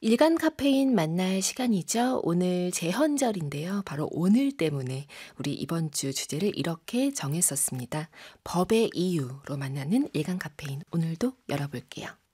일간 카페인 만날 시간이죠. 오늘 제헌절인데요. 바로 오늘 때문에 우리 이번 주 주제를 이렇게 정했었습니다. 법의 이유로 만나는 일간 카페인 오늘도 열어볼게요.